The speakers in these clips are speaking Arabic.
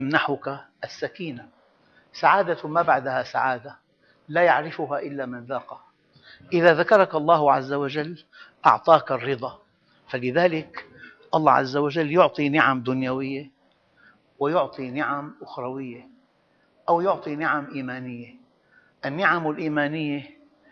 يمنحك السكينة، سعادة ما بعدها سعادة لا يعرفها إلا من ذاقها. إذا ذكرك الله عز وجل أعطاك الرضا، فلذلك الله عز وجل يعطي نعم دنيوية ويعطي نعم أخروية، أو يعطي نعم إيمانية. النعم الإيمانية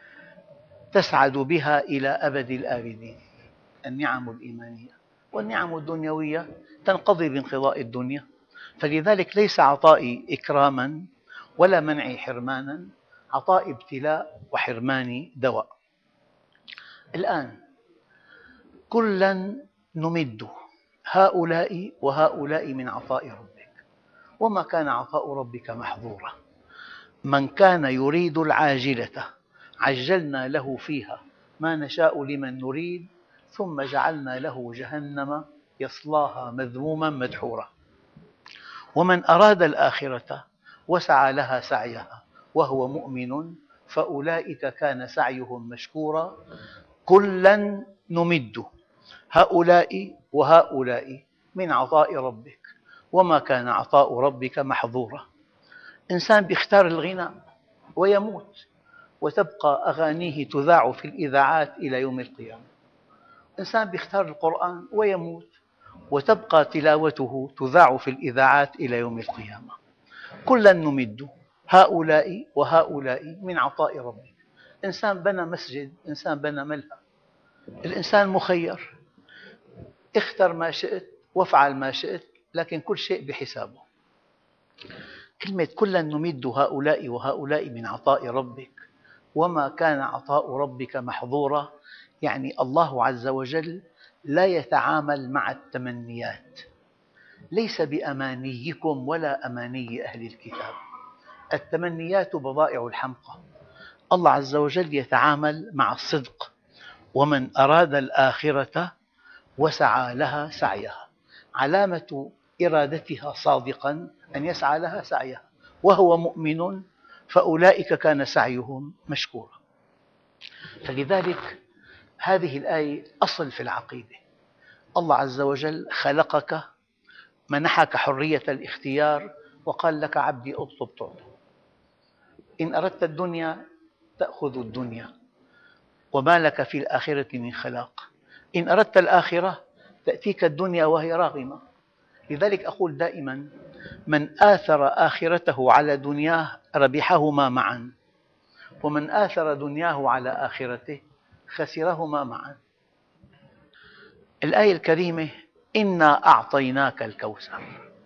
تسعد بها إلى أبد الآبدين، النعم الإيمانية، والنعم الدنيوية تنقضي بانقضاء الدنيا. فلذلك ليس عطائي إكراما ولا منعي حرمانا، عطائي ابتلاء وحرماني دواء. الآن كلا نمد هؤلاء وهؤلاء من عطاء ربك، وما كان عطاء ربك محظورا. من كان يريد العاجلة عجلنا له فيها ما نشاء لمن نريد ثم جعلنا له جهنم يصلاها مذموما مدحورا. ومن أراد الآخرة وسعى لها سعيها وهو مؤمن فأولئك كان سعيهم مشكورا. كلا نمد هؤلاء وهؤلاء من عطاء ربك، وما كان عطاء ربك محظورا. إنسان يختار الغنى ويموت وتبقى أغانيه تذاع في الإذاعات إلى يوم القيامة. إنسان يختار القرآن ويموت وتبقى تلاوته تذاع في الإذاعات إلى يوم القيامة. كلا نمد هؤلاء وهؤلاء من عطاء ربك. إنسان بنى مسجد، إنسان بنى ملهى، الإنسان مخير، اختر ما شئت وافعل ما شئت، لكن كل شيء بحسابه. كلمة كلا نمد هؤلاء وهؤلاء من عطاء ربك وما كان عطاء ربك محظورا، يعني الله عز وجل لا يتعامل مع التمنيات، ليس بأمانيكم ولا أماني أهل الكتاب. التمنيات بضائع الحمقى. الله عز وجل يتعامل مع الصدق. ومن أراد الآخرة وسعى لها سعيها، علامة إرادتها صادقا أن يسعى لها سعيها وهو مؤمن فأولئك كان سعيهم مشكورا. فلذلك هذه الآية أصل في العقيدة. الله عز وجل خلقك، منحك حرية الاختيار، وقال لك عبدي اطلب تعطى. إن أردت الدنيا تأخذ الدنيا وما لك في الآخرة من خلاق. إن أردت الآخرة تأتيك الدنيا وهي راغمة. لذلك أقول دائما: من آثر آخرته على دنياه ربحهما معا، ومن آثر دنياه على آخرته خسرهما معا. الآية الكريمة: إنا أعطيناك الكوثر.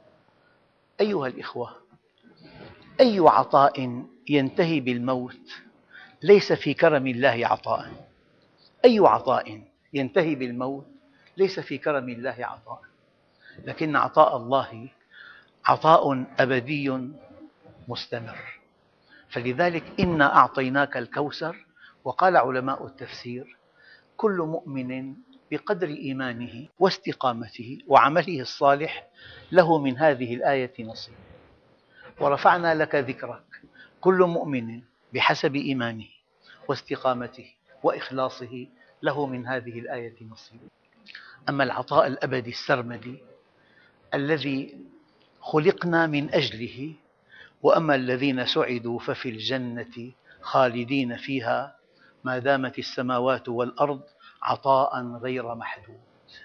أيها الإخوة، أي عطاء ينتهي بالموت ليس في كرم الله عطاء. أي عطاء ينتهي بالموت ليس في كرم الله عطاء، لكن عطاء الله عطاء أبدي مستمر. فلذلك إنا أعطيناك الكوثر. وقال علماء التفسير: كل مؤمن بقدر إيمانه واستقامته وعمله الصالح له من هذه الآية نصيب. ورفعنا لك ذكرك. كل مؤمن بحسب إيمانه واستقامته وإخلاصه له من هذه الآية نصيب. أما العطاء الأبدي السرمدي الذي خلقنا من أجله: وأما الذين سعدوا ففي الجنة خالدين فيها ما دامت السماوات والأرض عطاء غير محدود.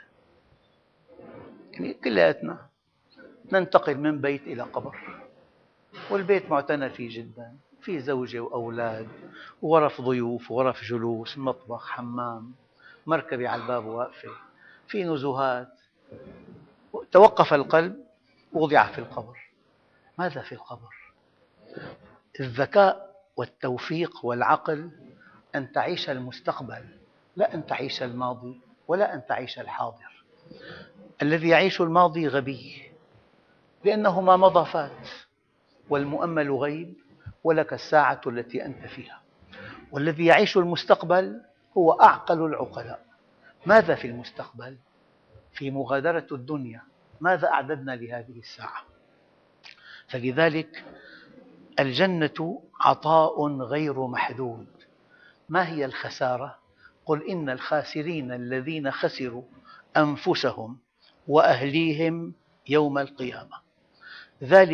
يعني كلياتنا ننتقل من بيت إلى قبر، والبيت معتنى فيه جدا، فيه زوجة وأولاد وغرف ضيوف وغرف جلوس، مطبخ، حمام، مركبة على الباب واقفة، في نزهات. توقف القلب ووضع في القبر. ماذا في القبر؟ الذكاء والتوفيق والعقل أن تعيش المستقبل، لا أن تعيش الماضي ولا أن تعيش الحاضر. الذي يعيش الماضي غبي، لأنه ما مضى فات، والمؤمل غيب ولك الساعة التي أنت فيها. والذي يعيش المستقبل هو أعقل العقلاء. ماذا في المستقبل؟ في مغادرة الدنيا، ماذا أعددنا لهذه الساعة؟ فلذلك الجنة عطاء غير محدود. ما هي الخسارة؟ قل إن الخاسرين الذين خسروا أنفسهم وأهليهم يوم القيامة. ذلك